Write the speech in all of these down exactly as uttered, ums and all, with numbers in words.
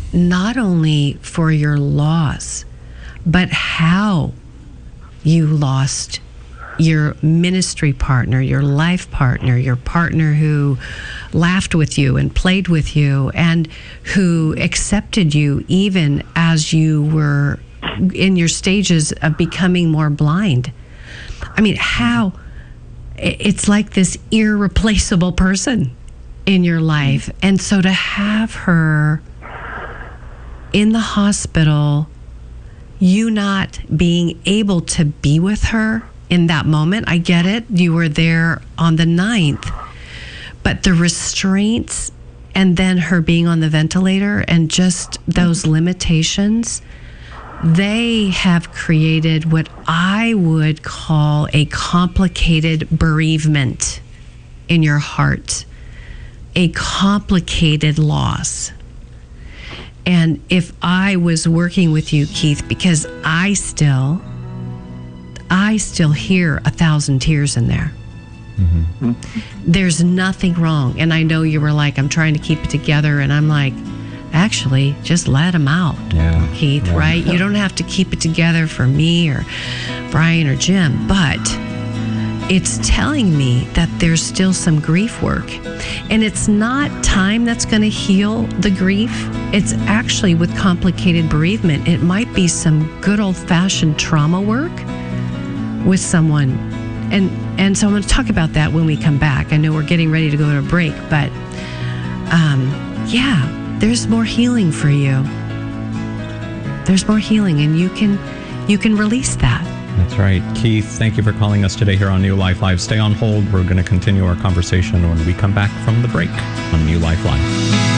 not only for your loss, but how you lost your ministry partner, your life partner, your partner who laughed with you and played with you and who accepted you even as you were in your stages of becoming more blind. I mean, how it's like this irreplaceable person in your life. And so to have her in the hospital, you not being able to be with her in that moment, I get it. You were there on the ninth, but the restraints and then her being on the ventilator and just those limitations, they have created what I would call a complicated bereavement in your heart, a complicated loss. And if I was working with you, Keith, because I still, I still hear a thousand tears in there. Mm-hmm. There's nothing wrong. And I know you were like, I'm trying to keep it together. And I'm like, actually, just let them out, yeah. Keith, yeah. right? You don't have to keep it together for me or Brian or Jim, but it's telling me that there's still some grief work. And it's not time that's going to heal the grief. It's actually with complicated bereavement. It might be some good old-fashioned trauma work with someone. And and so I'm going to talk about that when we come back. I know we're getting ready to go to a break, but um, yeah, there's more healing for you. There's more healing, and you can you can release that. That's right. Keith, thank you for calling us today here on New Life Live. Stay on hold. We're going to continue our conversation when we come back from the break on New Life Live.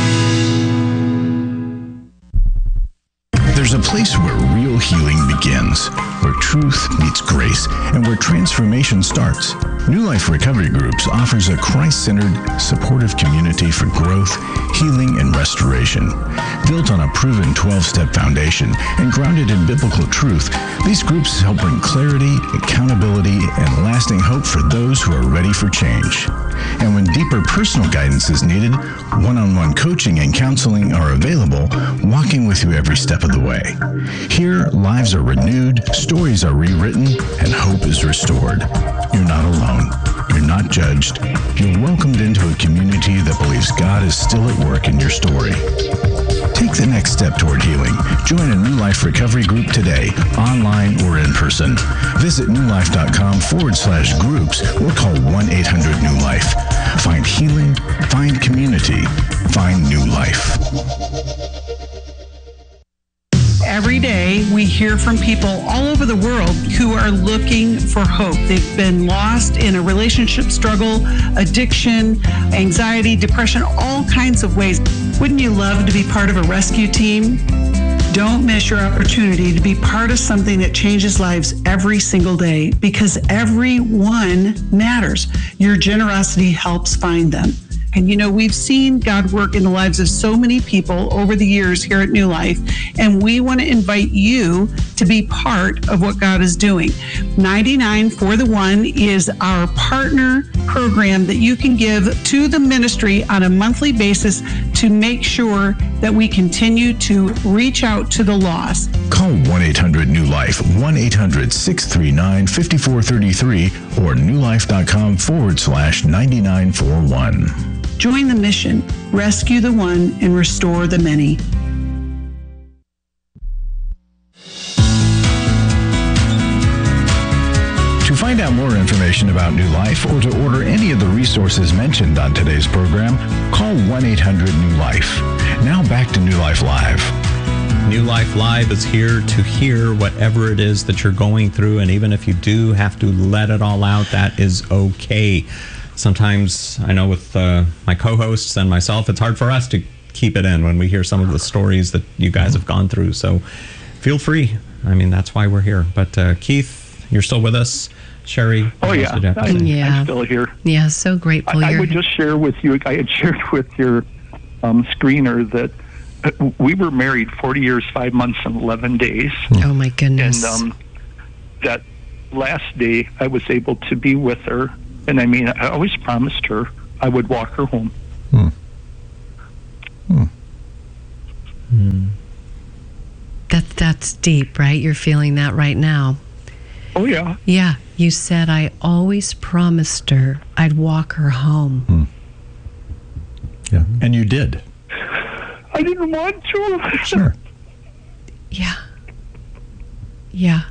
There's a place where real healing begins, where truth meets grace, and where transformation starts. New Life Recovery Groups offers a Christ-centered, supportive community for growth, healing, and restoration. Built on a proven twelve-step foundation and grounded in biblical truth, these groups help bring clarity, accountability, and lasting hope for those who are ready for change. And when deeper personal guidance is needed, one-on-one coaching and counseling are available, walking with you every step of the way. Here, lives are renewed, stories are rewritten, and hope is restored. You're not alone. You're not judged. You're welcomed into a community that believes God is still at work in your story. Take the next step toward healing. Join a New Life Recovery Group today, online or in person. Visit newlife.com forward slash groups or call one eight hundred new life. Find healing, find community, find new life. Every day we hear from people all over the world who are looking for hope. They've been lost in a relationship struggle, addiction, anxiety, depression, all kinds of ways. Wouldn't you love to be part of a rescue team? Don't miss your opportunity to be part of something that changes lives every single day, because everyone matters. Your generosity helps find them. And you know, we've seen God work in the lives of so many people over the years here at New Life, and we want to invite you to be part of what God is doing. ninety-nine for the One is our partner program that you can give to the ministry on a monthly basis to make sure that we continue to reach out to the lost. Call one eight hundred new life, one eight hundred six three nine five four three three or newlife.com forward slash 9941. Join the mission, rescue the one, and restore the many. To find out more information about New Life or to order any of the resources mentioned on today's program, call one eight hundred new life. Now back to New Life Live. New Life Live is here to hear whatever it is that you're going through, and even if you do have to let it all out, that is okay. Sometimes, I know with uh, my co-hosts and myself, it's hard for us to keep it in when we hear some of the stories that you guys have gone through. So feel free. I mean, that's why we're here. But uh, Keith, you're still with us. Sherry? Oh, yeah. I, yeah. I'm still here. Yeah, so grateful. I, I you're would here. just share with you, I had shared with your um, screener that uh, we were married forty years, five months, and eleven days. Oh, my goodness. And um, that last day, I was able to be with her. And I mean, I always promised her I would walk her home. Hmm. Hmm. That that's deep, right? You're feeling that right now. Oh, yeah. Yeah. You said, I always promised her I'd walk her home. Hmm. Yeah. And you did. I didn't want to. Sure. Yeah. Yeah.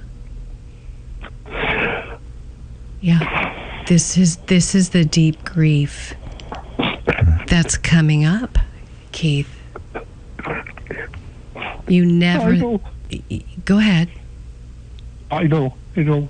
Yeah. This is this is the deep grief that's coming up, Keith. You never I know. Go ahead. I know. I know.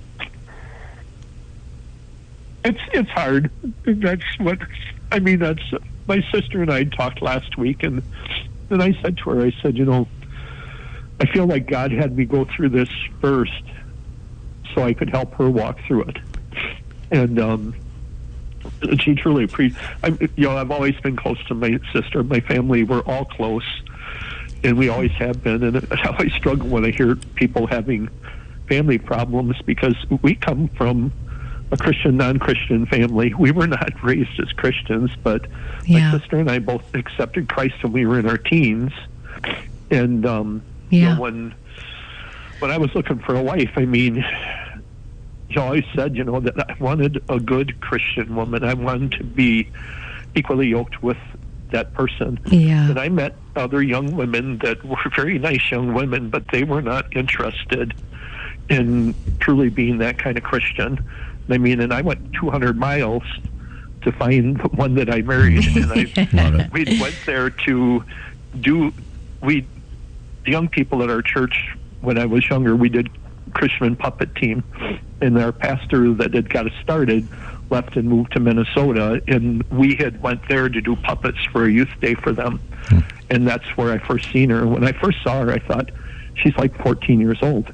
It's it's hard. That's what I mean. That's my sister and I talked last week, and then I said to her, I said, you know, I feel like God had me go through this first, so I could help her walk through it. And um, she truly pre. I, you know, I've always been close to my sister. My family, we're all close, and we always have been. And I always struggle when I hear people having family problems, because we come from a Christian, non-Christian family. We were not raised as Christians, but Yeah. my sister and I both accepted Christ when we were in our teens. And um, Yeah. you know, when when I was looking for a wife, I mean, she always said, you know, that I wanted a good Christian woman. I wanted to be equally yoked with that person. Yeah. And I met other young women that were very nice young women, but they were not interested in truly being that kind of Christian. I mean, and I went two hundred miles to find the one that I married. And I, Love it. we went there to do, we, the young people at our church, when I was younger, we did Christian puppet team. And our pastor that had got us started left and moved to Minnesota. And we had went there to do puppets for a youth day for them. Hmm. And that's where I first seen her. When I first saw her, I thought, she's like fourteen years old.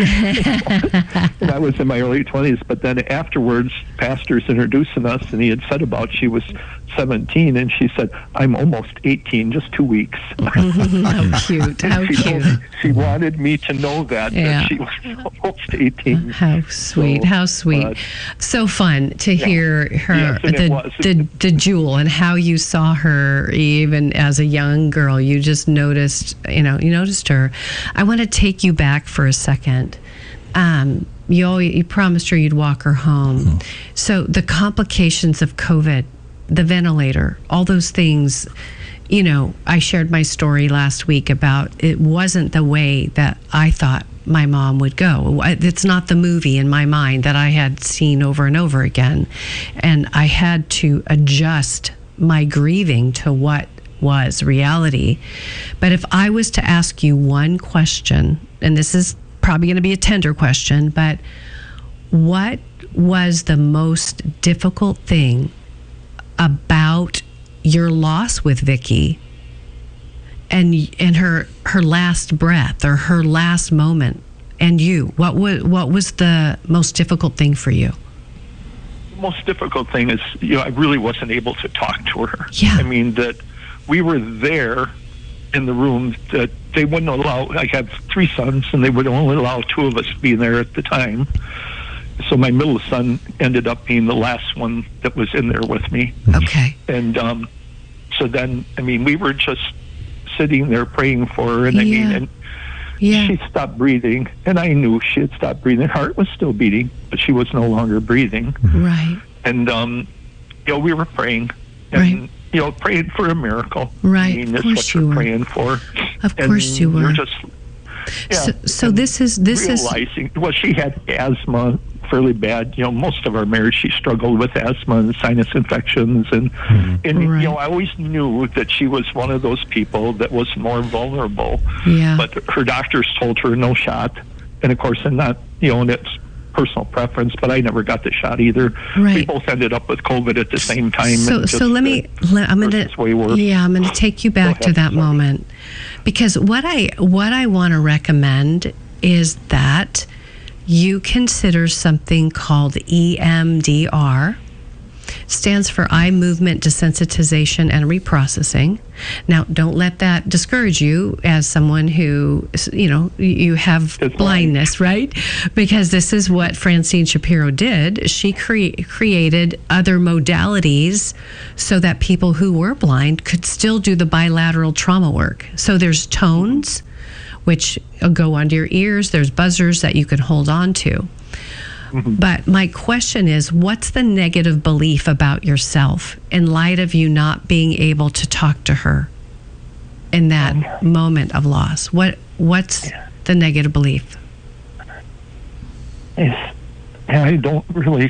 And I was in my early twenties. But then afterwards, pastor's introducing us, and he had said about she was seventeen, and she said, I'm almost eighteen, just two weeks. How cute. How she, told cute. me, she wanted me to know that, Yeah. that she was almost eighteen. How sweet. So, How sweet. uh, So fun to hear her, Yes, and it the, was. the, the jewel, and how you saw her even as a young girl. You just noticed, you know, you noticed her. I want to take you back for a second. Um, you, always, you promised her you'd walk her home. Mm-hmm. So the complications of COVID, the ventilator, all those things, you know, I shared my story last week about it wasn't the way that I thought my mom would go. It's not the movie in my mind that I had seen over and over again. And I had to adjust my grieving to what was reality. But if I was to ask you one question, and this is probably going to be a tender question, but what was the most difficult thing about your loss with Vicki and and her her last breath or her last moment, and you? What was what was the most difficult thing for you? The most difficult thing is, you know, I really wasn't able to talk to her. Yeah. I mean, that we were there in the room, that they wouldn't allow, I have three sons, and they would only allow two of us to be there at the time. So my middle son ended up being the last one that was in there with me. Okay. And um, so then, I mean, we were just sitting there praying for her, and I mean, Yeah. and Yeah. she stopped breathing, and I knew she had stopped breathing. Her heart was still beating, but she was no longer breathing. Right. And, um, you know, we were praying, and, Right. you know, praying for a miracle. Right, I mean, of that's course what you you're were. praying for. Of And course you were. You're just, yeah, So, so and this is this is realizing, well, she had asthma fairly bad. You know, most of our marriage, she struggled with asthma and sinus infections. And, and Right. you know, I always knew that she was one of those people that was more vulnerable. Yeah. But her doctors told her no shot. And, of course, and not, you know, and it's personal preference, but I never got the shot either. Right. We both ended up with COVID at the same time. So, and so just, let me. uh, Let, I'm gonna. person's way worse. Yeah, I'm gonna take you back Go to ahead, that sorry. moment, because what I what I want to recommend is that you consider something called E M D R. Stands for Eye Movement Desensitization and Reprocessing. Now, don't let that discourage you as someone who, you know, you have It's blindness, right? Because this is what Francine Shapiro did. She cre- created other modalities so that people who were blind could still do the bilateral trauma work. So there's tones, which go onto your ears. There's buzzers that you can hold on to. But my question is, what's the negative belief about yourself in light of you not being able to talk to her in that moment of loss? What What's the negative belief? It's, I don't really,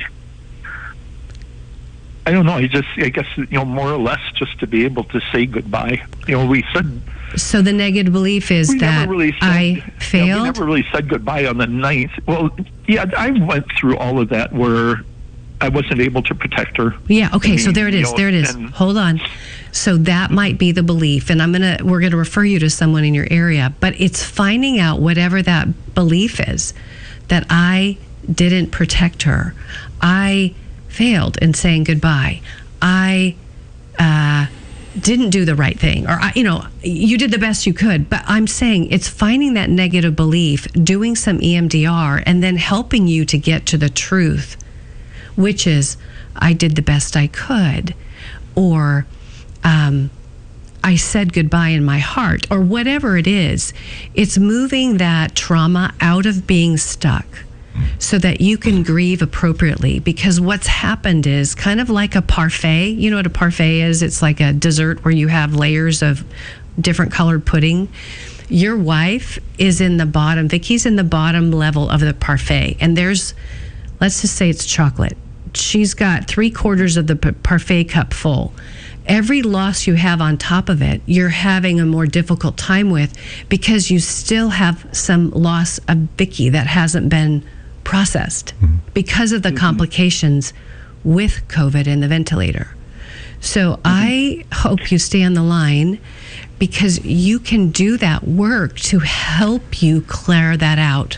I don't know. I just, I guess, you know, more or less just to be able to say goodbye. You know, we said, So the negative belief is we that never really said, I you know, failed? we never really said goodbye on the ninth. Well, yeah, I went through all of that where I wasn't able to protect her. Yeah, okay, I so mean, there it you is. know, There it is. and- Hold on. So that might be the belief, and I'm gonna we're gonna refer you to someone in your area, but it's finding out whatever that belief is, that I didn't protect her. I failed in saying goodbye. I uh, didn't do the right thing, or I, you know, you did the best you could. But I'm saying it's finding that negative belief, doing some E M D R, and then helping you to get to the truth, which is, I did the best I could, or um, I said goodbye in my heart, or whatever it is. It's moving that trauma out of being stuck so that you can grieve appropriately. Because what's happened is kind of like a parfait. You know what a parfait is? It's like a dessert where you have layers of different colored pudding. Your wife is in the bottom, Vicky's in the bottom level of the parfait. And there's, let's just say it's chocolate. She's got three quarters of the p- parfait cup full. Every loss you have on top of it, you're having a more difficult time with, because you still have some loss of Vicky that hasn't been processed mm-hmm. because of the mm-hmm. complications with COVID and the ventilator. So mm-hmm. I hope you stay on the line, because you can do that work to help you clear that out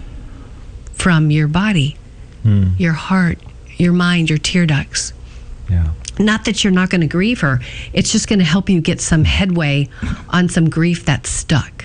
from your body, mm. your heart, your mind, your tear ducts. Yeah. Not that you're not going to grieve her. It's just going to help you get some headway on some grief that's stuck.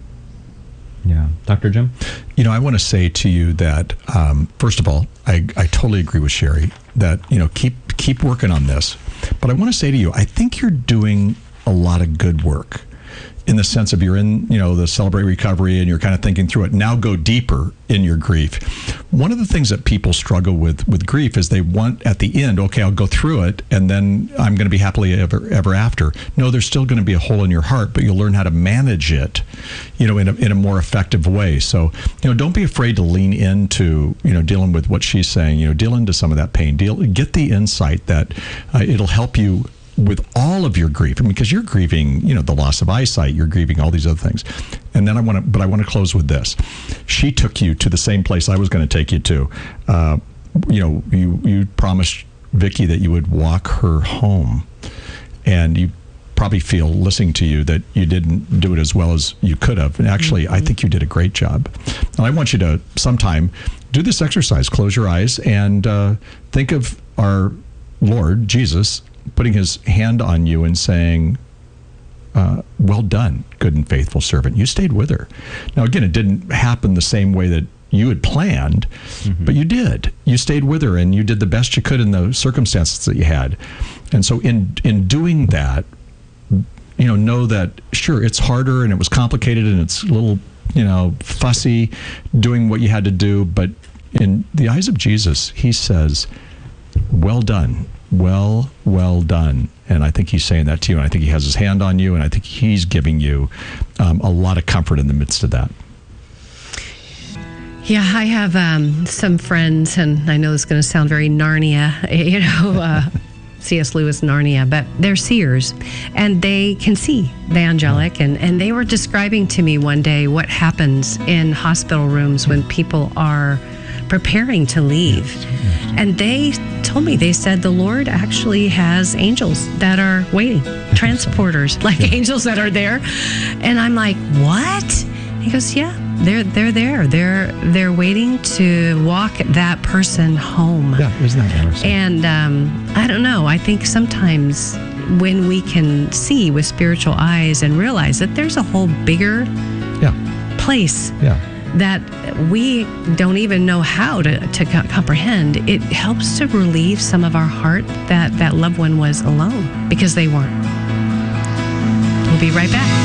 Yeah. Doctor Jim? You know, I want to say to you that, um, first of all, I, I totally agree with Sherry that, you know, keep keep working on this. But I want to say to you, I think you're doing a lot of good work, in the sense of you're in, you know, the Celebrate Recovery, and you're kind of thinking through it. Now go deeper in your grief. One of the things that people struggle with with grief is they want at the end, okay, I'll go through it and then I'm going to be happily ever ever after. No, there's still going to be a hole in your heart, but you'll learn how to manage it, you know, in a, in a more effective way. So, you know, don't be afraid to lean into, you know, dealing with what she's saying, you know, deal into some of that pain, deal, get the insight that uh, it'll help you with all of your grief. I mean, because you're grieving, you know, the loss of eyesight, you're grieving all these other things. And then I want to, but I want to close with this. She took you to the same place I was going to take you to. Uh, you know, you, you promised Vicky that you would walk her home. And you probably feel, listening to you, that you didn't do it as well as you could have. And actually, mm-hmm. I think you did a great job. And I want you to sometime do this exercise. Close your eyes and uh, think of our Lord, Jesus, putting his hand on you and saying, uh, well done, good and faithful servant. You stayed with her. Now, again, it didn't happen the same way that you had planned, mm-hmm. but you did. You stayed with her and you did the best you could in the circumstances that you had. And so in in doing that, you know, know that, sure, it's harder and it was complicated and it's a little, you know, fussy doing what you had to do. But in the eyes of Jesus, he says, well done. Well, well done. And I think he's saying that to you, and I think he has his hand on you, and I think he's giving you um, a lot of comfort in the midst of that. Yeah, I have um, some friends, and I know this is going to sound very Narnia, you know, uh, C S Lewis Narnia, but they're seers, and they can see the angelic, and, and they were describing to me one day what happens in hospital rooms when people are preparing to leave. And they told me, they said the Lord actually has angels that are waiting, transporters, like angels that are there. And I'm like, what? He goes, yeah, they're they're there. They're they're waiting to walk that person home. Yeah, isn't that interesting? And um, I don't know. I think sometimes when we can see with spiritual eyes and realize that there's a whole bigger Yeah. place Yeah. that we don't even know how to, to co- comprehend, it helps to relieve some of our heart that that loved one was alone because they weren't. We'll be right back.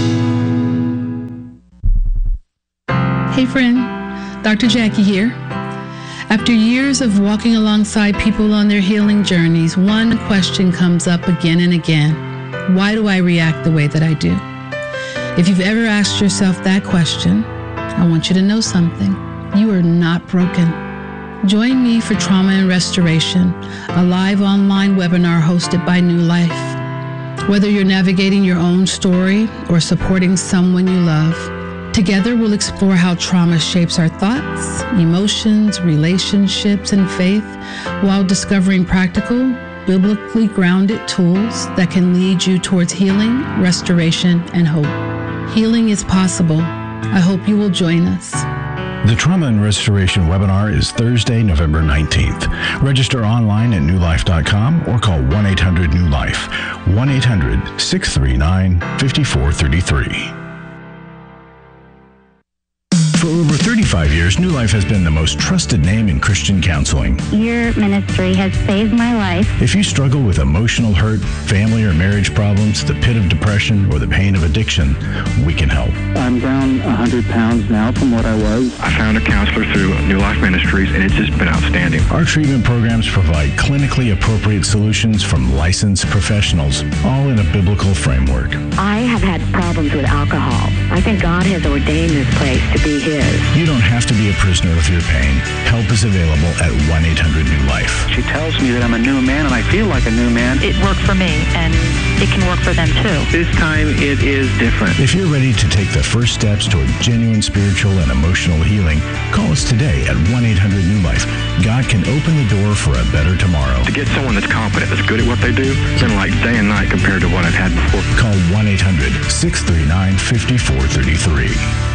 Hey friend, Doctor Jackie here. After years of walking alongside people on their healing journeys, one question comes up again and again. Why do I react the way that I do? If you've ever asked yourself that question, I want you to know something. You are not broken. Join me for Trauma and Restoration, a live online webinar hosted by New Life. Whether you're navigating your own story or supporting someone you love, together we'll explore how trauma shapes our thoughts, emotions, relationships, and faith while discovering practical, biblically grounded tools that can lead you towards healing, restoration, and hope. Healing is possible. I hope you will join us. The Trauma and Restoration webinar is Thursday, November nineteenth. Register online at new life dot com or call one eight hundred new life, one eight hundred, six three nine, five four three three. For over thirty-five years, New Life has been the most trusted name in Christian counseling. Your ministry has saved my life. If you struggle with emotional hurt, family or marriage problems, the pit of depression, or the pain of addiction, we can help. I'm down one hundred pounds now from what I was. I found a counselor through New Life Ministries, and it's just been outstanding. Our treatment programs provide clinically appropriate solutions from licensed professionals, all in a biblical framework. I have had problems with alcohol. I think God has ordained this place to be His. You don't have to be a prisoner of your pain. Help is available at one eight hundred new life. She tells me that I'm a new man, and I feel like a new man. It worked for me, and it can work for them too. This time it is different. If you're ready to take the first steps toward genuine spiritual and emotional healing, call us today at one eight hundred new life. God can open the door for a better tomorrow. To get someone that's competent, that's good at what they do, it's been like day and night compared to what I've had before. Call one eight hundred, six three nine, five four three three.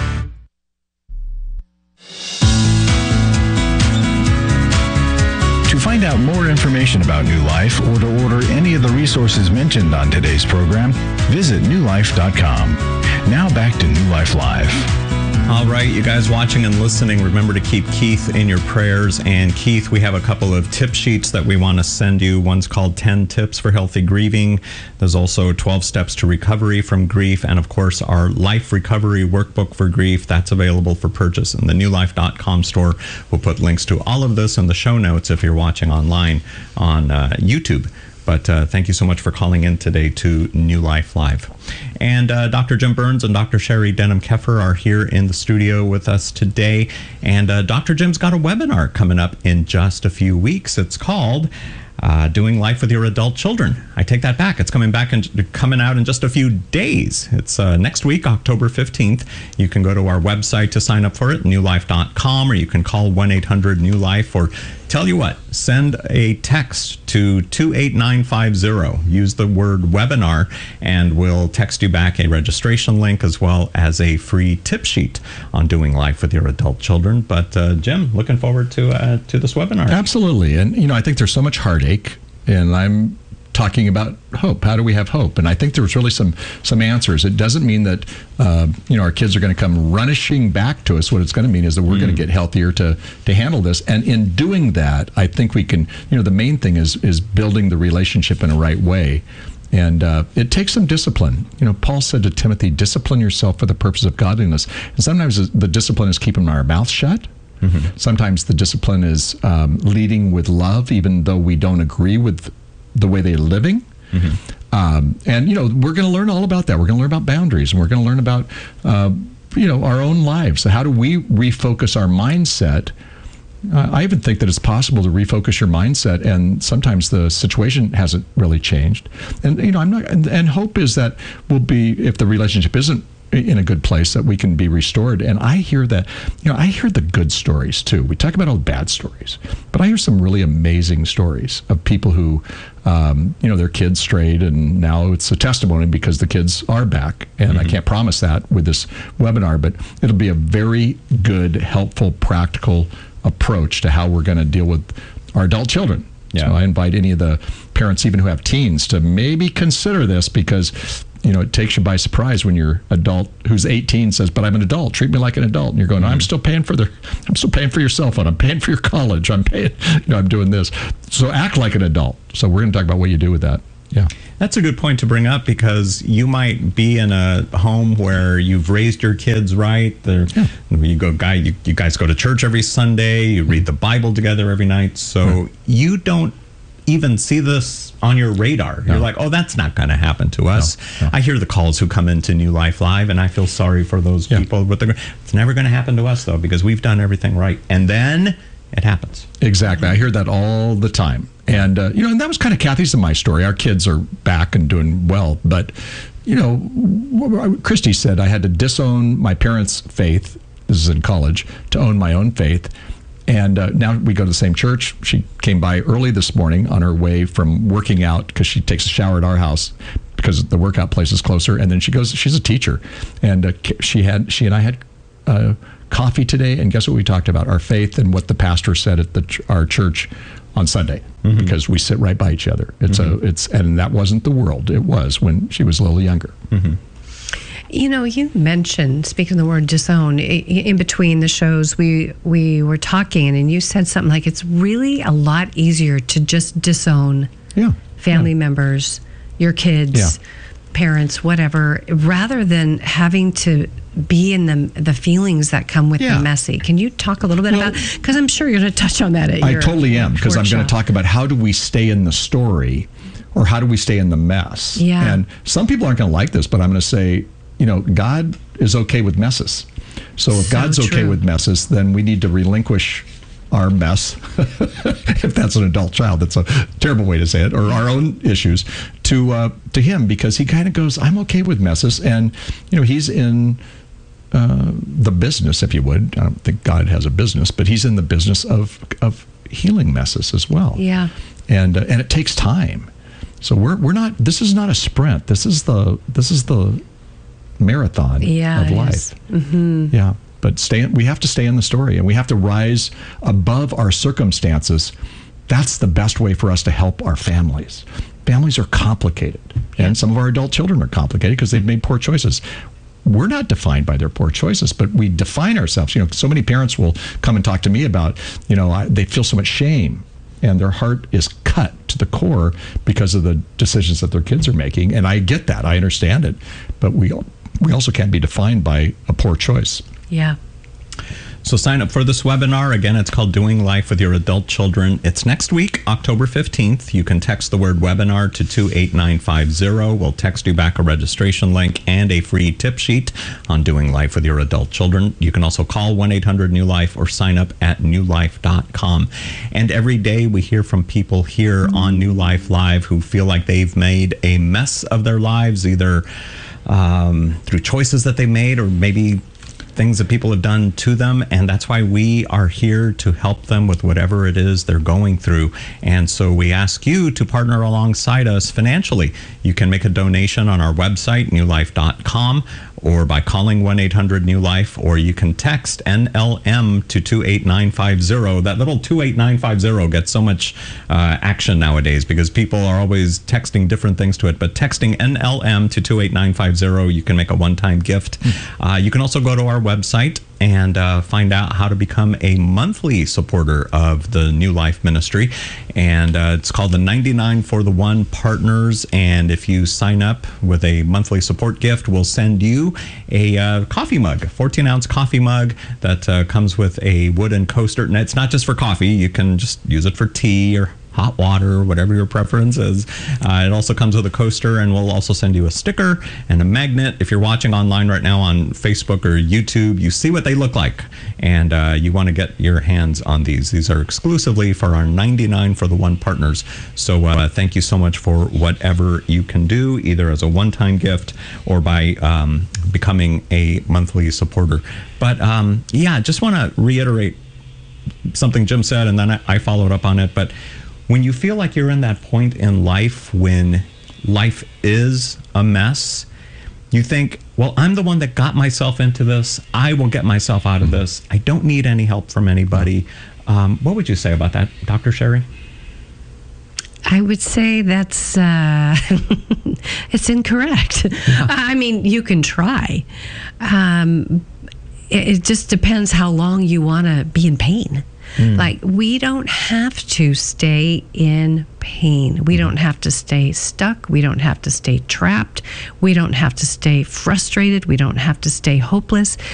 To find out more information about New Life or to order any of the resources mentioned on today's program, visit new life dot com. Now back to New Life Live. All right, you guys watching and listening, remember to keep Keith in your prayers. And Keith, we have a couple of tip sheets that we want to send you. One's called ten Tips for Healthy Grieving. There's also twelve Steps to Recovery from Grief. And of course, our Life Recovery Workbook for Grief. That's available for purchase in the new life dot com store. We'll put links to all of this in the show notes if you're watching online on uh, YouTube. But uh, thank you so much for calling in today to New Life Live. And uh, Doctor Jim Burns and Doctor Sherry Denham-Keffer are here in the studio with us today. And uh, Doctor Jim's got a webinar coming up in just a few weeks. It's called uh, Doing Life with Your Adult Children. I take that back. It's coming back and coming out in just a few days. It's uh, next week, October fifteenth. You can go to our website to sign up for it, new life dot com, or you can call one eight hundred new life, or tell you what, send a text to two eight nine five zero. Use the word webinar, and we'll text you back a registration link as well as a free tip sheet on doing life with your adult children. But uh, Jim, looking forward to uh, to this webinar. Absolutely. And, you know, I think there's so much heartache, and I'm talking about hope. How do we have hope? And I think there's really some some answers. It doesn't mean that uh, you know our kids are going to come rushing back to us. What it's going to mean is that we're mm. going to get healthier to to handle this. And in doing that, I think we can. You know, the main thing is is building the relationship in a right way. And uh, it takes some discipline. You know, Paul said to Timothy, "Discipline yourself for the purpose of godliness." And sometimes the discipline is keeping our mouth shut. Mm-hmm. Sometimes the discipline is um, leading with love, even though we don't agree with the way they're living. Mm-hmm. Um, and, you know, we're going to learn all about that. We're going to learn about boundaries, and we're going to learn about, uh, you know, our own lives. So how do we refocus our mindset? Uh, I even think that it's possible to refocus your mindset, and sometimes the situation hasn't really changed. And, you know, I'm not, and, and hope is that we'll be, if the relationship isn't in a good place, that we can be restored. And I hear that, you know, I hear the good stories too. We talk about all the bad stories, but I hear some really amazing stories of people who, um, you know, their kids strayed, and now it's a testimony because the kids are back. And mm-hmm. I can't promise that with this webinar, but it'll be a very good, helpful, practical approach to how we're going to deal with our adult children. Yeah. So I invite any of the parents, even who have teens, to maybe consider this, because you know, it takes you by surprise when your adult who's eighteen says, "But I'm an adult. Treat me like an adult." And you're going, mm-hmm. "I'm still paying for the, I'm still paying for your cell phone. I'm paying for your college. I'm paying, you know, I'm doing this." So act like an adult. So we're going to talk about what you do with that. Yeah. That's a good point to bring up, because you might be in a home where you've raised your kids right. Yeah. You go, guy, you, you guys go to church every Sunday. You read the Bible together every night. So mm. you don't even see this on your radar. No. You're like, oh, that's not going to happen to us. No, no. I hear the calls who come into New Life Live, and I feel sorry for those yeah. people. But it's never going to happen to us, though, because we've done everything right. And then it happens. Exactly. I hear that all the time. And, uh, you know, and that was kind of Kathy's and my story. Our kids are back and doing well. But, you know, Christy said I had to disown my parents' faith, this is in college, to own my own faith. And uh, now we go to the same church. She came by early this morning on her way from working out, because she takes a shower at our house because the workout place is closer. And then she goes, she's a teacher. And uh, she had, she and I had uh, coffee today. And guess what we talked about? Our faith and what the pastor said at the ch- our church on Sunday, mm-hmm. because we sit right by each other. It's mm-hmm. a, it's, and that wasn't the world. It was when she was a little younger. Mm-hmm. You know, you mentioned, speaking of the word disown, in between the shows, we we were talking, and you said something like it's really a lot easier to just disown yeah. family yeah. members, your kids, yeah. parents, whatever, rather than having to be in the the feelings that come with yeah. the messy. Can you talk a little bit well, about, because I'm sure you're going to touch on that at I your I totally am, because I'm going to talk about how do we stay in the story, or how do we stay in the mess. Yeah. And some people aren't going to like this, but I'm going to say, you know, God is okay with messes. So if so God's okay true. with messes, then we need to relinquish our mess, if that's an adult child, that's a terrible way to say it, or our own issues, to uh, to him, because he kind of goes, I'm okay with messes. And, you know, he's in uh, the business, if you would. I don't think God has a business, but he's in the business of of healing messes as well. Yeah. And uh, and it takes time. So we're we're not, this is not a sprint. This is the this is the marathon yeah, of life. Mm-hmm. Yeah. But stay. We have to stay in the story, and we have to rise above our circumstances. That's the best way for us to help our families. Families are complicated, yeah. and some of our adult children are complicated because they've made poor choices. We're not defined by their poor choices, but we define ourselves. You know, so many parents will come and talk to me about, you know, I, they feel so much shame, and their heart is cut to the core because of the decisions that their kids are making. And I get that. I understand it. But we we also can't be defined by a poor choice. Yeah. So sign up for this webinar. Again, it's called Doing Life with Your Adult Children. It's next week, October fifteenth. You can text the word webinar to two eight nine five zero. We'll text you back a registration link and a free tip sheet on doing life with your adult children. You can also call one eight hundred new life or sign up at new life dot com. And every day we hear from people here on New Life Live who feel like they've made a mess of their lives, either um, through choices that they made or maybe things that people have done to them, and that's why we are here to help them with whatever it is they're going through. And so we ask you to partner alongside us financially. You can make a donation on our website, new life dot com, or by calling one eight hundred new life, or you can text N L M to two eight nine five zero. That little two eight nine five zero gets so much uh, action nowadays because people are always texting different things to it. But texting N L M to two eight nine five zero, you can make a one-time gift. Uh, you can also go to our website and uh, find out how to become a monthly supporter of the New Life Ministry. And uh, it's called the ninety-nine for the One Partners. And if you sign up with a monthly support gift, we'll send you a uh, coffee mug, a fourteen ounce coffee mug that uh, comes with a wooden coaster. And it's not just for coffee. You can just use it for tea or hot water, whatever your preference is. Uh, it also comes with a coaster, and we'll also send you a sticker and a magnet. If you're watching online right now on Facebook or YouTube, you see what they look like, and uh, you want to get your hands on these. These are exclusively for our ninety-nine for the One partners. So uh, thank you so much for whatever you can do, either as a one-time gift or by um, becoming a monthly supporter. But um, yeah, just want to reiterate something Jim said, and then I, I followed up on it. But when you feel like you're in that point in life when life is a mess, you think, well, I'm the one that got myself into this. I will get myself out of this. I don't need any help from anybody. Um, what would you say about that, Doctor Sherry? I would say that's uh, it's incorrect. Yeah. I mean, you can try. Um, it, it just depends how long you want to be in pain. Mm. Like, we don't have to stay in pain. We don't have to stay stuck. We don't have to stay trapped. We don't have to stay frustrated. We don't have to stay hopeless.